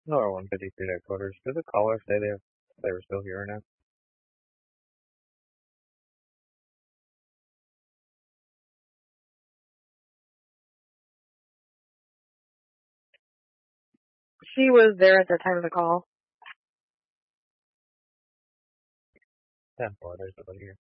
Another 153 headquarters. Did the caller say they were still here or not? She was there at the time of the call. 10-4, there's nobody here.